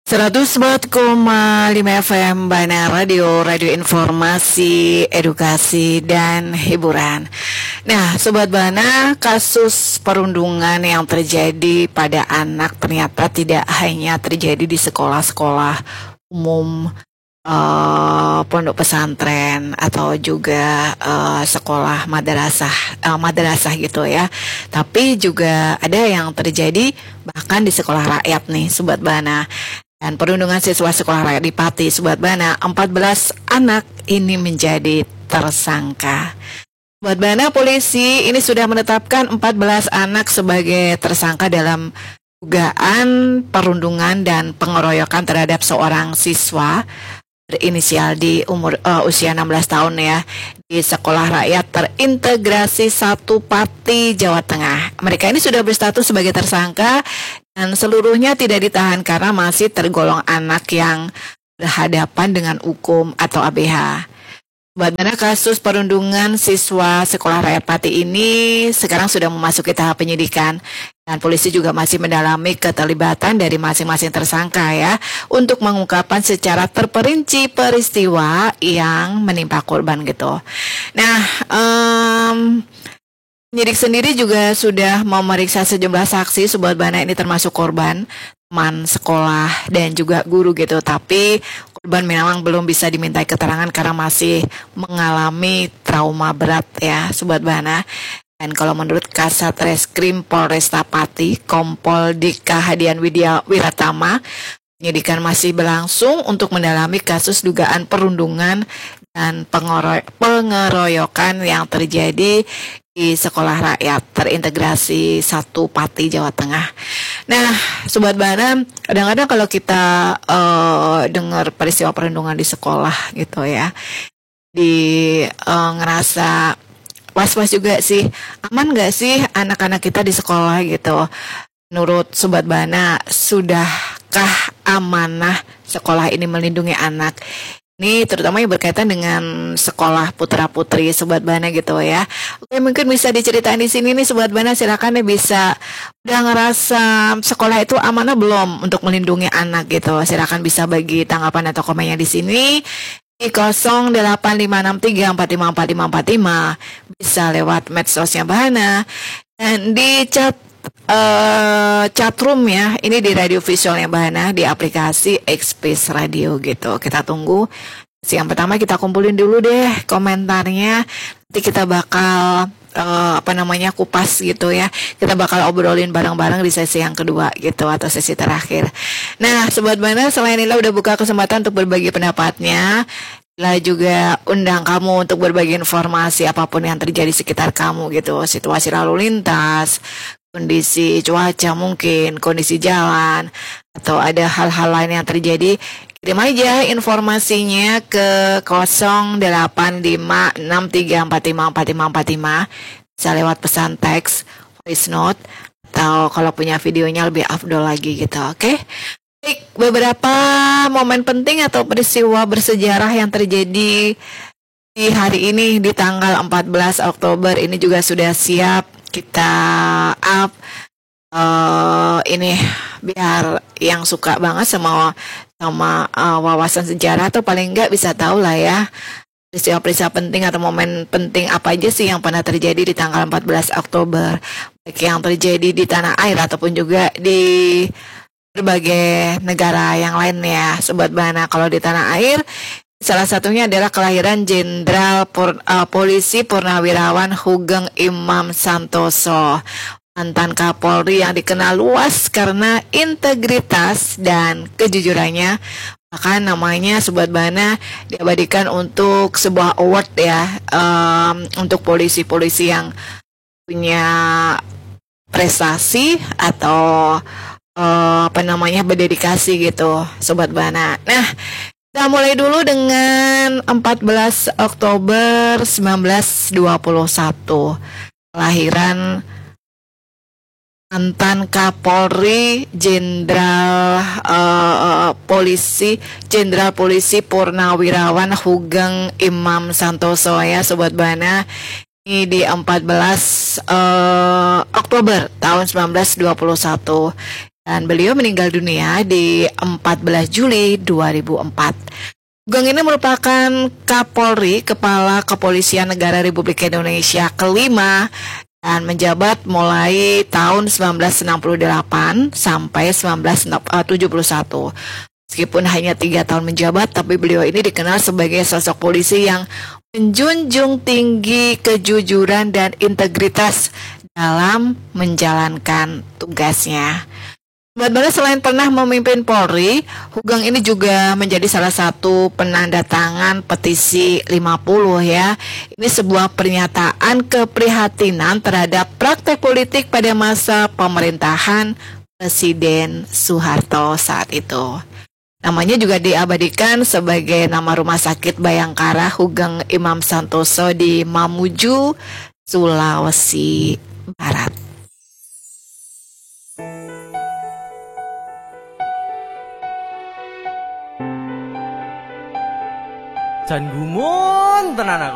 104,5 FM Bana Radio, radio informasi, edukasi, dan hiburan. Nah, Sobat Bana, kasus perundungan yang terjadi pada anak ternyata tidak hanya terjadi di sekolah-sekolah umum, pondok pesantren atau juga sekolah madrasah gitu ya. Tapi juga ada yang terjadi bahkan di sekolah rakyat nih, Sobat Bana. Dan perundungan siswa sekolah rakyat di Pati, Sobat Bana, 14 anak ini menjadi tersangka. Sobat Bana, polisi ini sudah menetapkan 14 anak sebagai tersangka dalam dugaan perundungan dan pengeroyokan terhadap seorang siswa berinisial di usia 16 tahun ya, di sekolah rakyat terintegrasi 1 Pati, Jawa Tengah. Mereka ini sudah berstatus sebagai tersangka dan seluruhnya tidak ditahan karena masih tergolong anak yang berhadapan dengan hukum atau ABH. Bagaimana kasus perundungan siswa sekolah rakyat Pati ini sekarang sudah memasuki tahap penyidikan dan polisi juga masih mendalami keterlibatan dari masing-masing tersangka ya untuk mengungkapkan secara terperinci peristiwa yang menimpa korban gitu. Nah, penyidik sendiri juga sudah memeriksa sejumlah saksi, Sobat Bana, ini termasuk korban, teman sekolah dan juga guru gitu. Tapi korban memang belum bisa dimintai keterangan karena masih mengalami trauma berat ya, Sobat Bana. Dan kalau menurut Kasat Reskrim Polresta Pati, Kompol Dika Hadian Widya Wiratama, penyidikan masih berlangsung untuk mendalami kasus dugaan perundungan dan pengeroyokan yang terjadi di sekolah rakyat terintegrasi 1 Pati, Jawa Tengah. Nah, Sobat Bana, kadang-kadang kalau kita dengar peristiwa perundungan di sekolah gitu ya, ngerasa was-was juga sih, aman gak sih anak-anak kita di sekolah gitu. Menurut Sobat Bana, sudahkah amanah sekolah ini melindungi anak? Ini terutama yang berkaitan dengan sekolah putra-putri Sobat Bana gitu ya. Oke, mungkin bisa diceritain di sini nih Sobat Bana, silakan nih, bisa udah ngerasa sekolah itu amanah belum untuk melindungi anak gitu. Silakan bisa bagi tanggapan atau komennya di sini di 085634545545, bisa lewat medsosnya Bana dan di chatroom ya, ini di radio visualnya Bana di aplikasi Express Radio gitu. Kita tunggu. Yang pertama kita kumpulin dulu deh komentarnya. Nanti kita bakal kupas gitu ya. Kita bakal obrolin bareng-bareng di sesi yang kedua gitu, atau sesi terakhir. Nah, Sobat Bana, selain Ila udah buka kesempatan untuk berbagi pendapatnya, Ila juga undang kamu untuk berbagi informasi apapun yang terjadi sekitar kamu gitu. Situasi lalu lintas, kondisi cuaca mungkin, kondisi jalan, atau ada hal-hal lain yang terjadi, kirim aja informasinya ke 085634545545, bisa lewat pesan teks, voice note, atau kalau punya videonya lebih afdol lagi gitu, oke? Baik, beberapa momen penting atau peristiwa bersejarah yang terjadi di hari ini di tanggal 14 Oktober ini juga sudah siap kita up ini biar yang suka banget sama wawasan sejarah atau paling enggak bisa tahu lah ya peristiwa-peristiwa penting atau momen penting apa aja sih yang pernah terjadi di tanggal 14 Oktober, baik yang terjadi di tanah air ataupun juga di berbagai negara yang lain ya, Sobat Bana. Kalau di tanah air, salah satunya adalah kelahiran Jenderal Polisi Purnawirawan Sugeng Imam Santoso, mantan Kapolri yang dikenal luas karena integritas dan kejujurannya. Bahkan namanya, Sobat Bana, diabadikan untuk sebuah award ya, untuk polisi-polisi yang punya prestasi atau berdedikasi gitu, Sobat Bana. Nah, kita mulai dulu dengan 14 Oktober 1921, kelahiran mantan Kapolri Jenderal Polisi Purnawirawan Sugeng Imam Santoso ya, Sobat Bana. Ini di 14 Oktober tahun 1921. dan beliau meninggal dunia di 14 Juli 2004. Sugeng ini merupakan Kapolri, Kepala Kepolisian Negara Republik Indonesia kelima, dan menjabat mulai tahun 1968 sampai 1971. Meskipun hanya 3 tahun menjabat, tapi beliau ini dikenal sebagai sosok polisi yang menjunjung tinggi kejujuran dan integritas dalam menjalankan tugasnya. Sebenarnya selain pernah memimpin Polri, Hugeng ini juga menjadi salah satu penanda tangan petisi 50 ya. Ini sebuah pernyataan keprihatinan terhadap praktek politik pada masa pemerintahan Presiden Soeharto saat itu. Namanya juga diabadikan sebagai nama Rumah Sakit Bayangkara Hugeng Imam Santoso di Mamuju, Sulawesi Barat. Can gumun tenan aku.